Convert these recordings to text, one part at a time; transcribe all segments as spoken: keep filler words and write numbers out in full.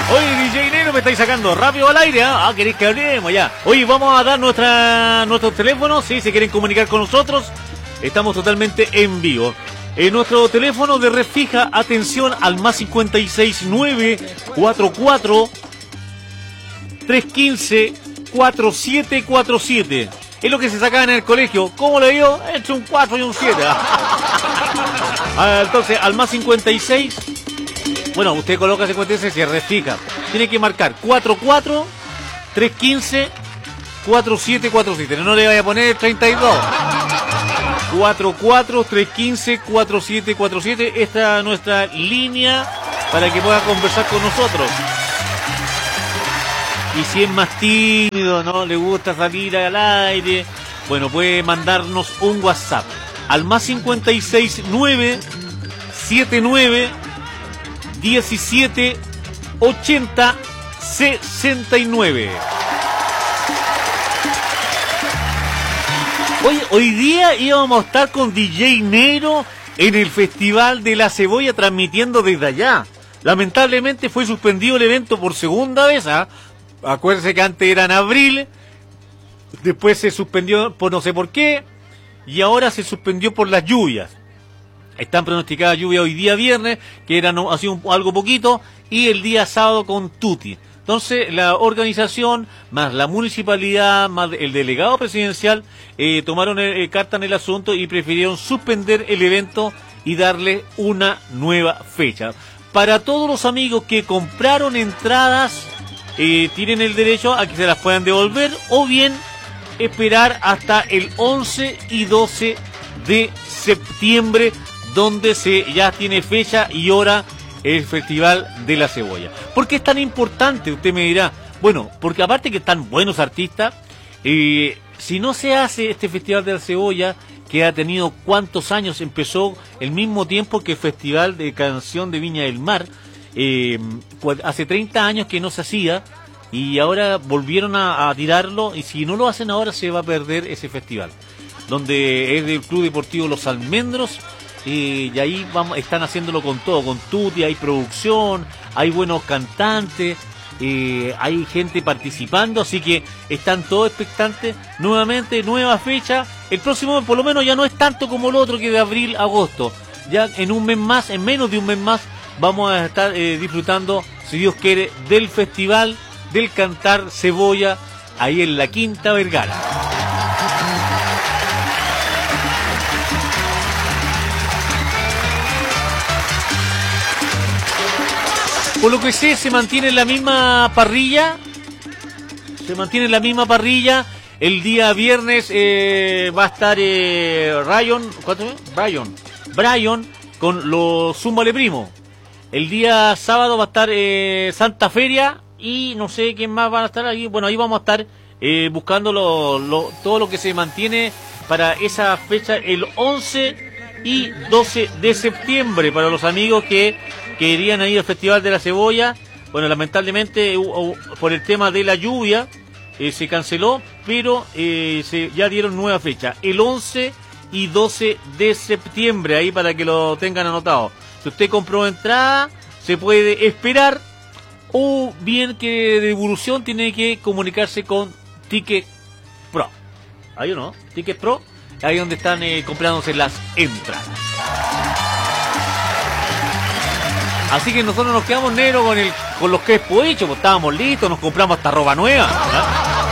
Oye, D J Nero, me estáis sacando rápido al aire, ¿eh? Ah, ¿queréis que hablemos ya? Oye, vamos a dar nuestra, nuestros teléfonos, ¿sí? Si quieren comunicar con nosotros, estamos totalmente en vivo. En nuestro teléfono de red fija, atención al más cincuenta y seis nueve cuatro cuatro tres uno cinco cuatro siete cuatro siete. Es lo que se sacaba en el colegio. ¿Cómo le dio? Entre un cuatro y un siete. Entonces, al más cincuenta y seis. Bueno, usted coloca cincuenta y seis y red fija. Tiene que marcar cuatro cuatro tres uno cinco cuatro siete cuatro siete. No le vaya a poner treinta y dos. cuatro cuatro tres uno cinco cuatro siete cuatro siete. Esta es nuestra línea para que pueda conversar con nosotros. Y si es más tímido, no le gusta salir al aire, bueno, puede mandarnos un WhatsApp al más cincuenta y seis nueve siete nueve diecisiete ochenta sesenta y nueve. Oye, hoy día íbamos a estar con D J Nero en el Festival de la Cebolla transmitiendo desde allá. Lamentablemente fue suspendido el evento por segunda vez, ¿ah? ¿eh? Acuérdense que antes era en abril, después se suspendió por no sé por qué, y ahora se suspendió por las lluvias. Están pronosticadas lluvias hoy día viernes, que eran así un, algo poquito, y el día sábado con tutti. Entonces la organización, más la municipalidad, más el delegado presidencial, eh, tomaron eh, carta en el asunto y prefirieron suspender el evento y darle una nueva fecha. Para todos los amigos que compraron entradas, Eh, tienen el derecho a que se las puedan devolver o bien esperar hasta el once y doce de septiembre, donde se ya tiene fecha y hora el Festival de la Cebolla. ¿Por qué es tan importante? Usted me dirá. Bueno, porque aparte que están buenos artistas, eh, si no se hace este Festival de la Cebolla, que ha tenido cuántos años, empezó el mismo tiempo que el Festival de Canción de Viña del Mar. Eh, hace treinta años que no se hacía y ahora volvieron a, a tirarlo, y si no lo hacen ahora se va a perder ese festival, donde es del Club Deportivo Los Almendros, eh, y ahí vamos, están haciéndolo con todo, con tutti, hay producción, hay buenos cantantes, eh, hay gente participando, así que están todos expectantes. Nuevamente, nueva fecha, el próximo mes por lo menos ya no es tanto como el otro, que de abril a agosto, ya en un mes más, en menos de un mes más vamos a estar eh, disfrutando, si Dios quiere, del Festival del Cantar Cebolla, ahí en la Quinta Vergara. Por lo que sé, se mantiene la misma parrilla, se mantiene la misma parrilla. El día viernes eh, va a estar eh, Ryan, ¿cuánto es? Brian, Brian con los Zúmbale Primo. El día sábado va a estar eh, Santa Feria y no sé quién más van a estar ahí. Bueno, ahí vamos a estar eh, buscando lo, lo, todo lo que se mantiene para esa fecha, el once y doce de septiembre, para los amigos que querían ir al Festival de la Cebolla. Bueno, lamentablemente uh, uh, por el tema de la lluvia eh, se canceló, pero eh, se, ya dieron nueva fecha, el once y doce de septiembre, ahí para que lo tengan anotado. Si usted compró entrada, se puede esperar, o bien que de devolución tiene que comunicarse con Ticket Pro. ¿Ahí o no? Ticket Pro, ahí donde están eh, comprándose las entradas. Así que nosotros nos quedamos negros con el con los crespos hechos, pues estábamos listos, nos compramos hasta ropa nueva, ¿verdad?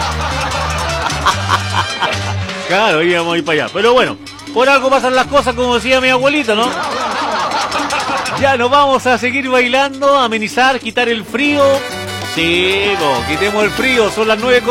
Claro, íbamos a ir para allá. Pero bueno, por algo pasan las cosas, como decía mi abuelito, ¿no? Ya nos vamos a seguir bailando, amenizar, quitar el frío. Sí, no, quitemos el frío, son las nueve.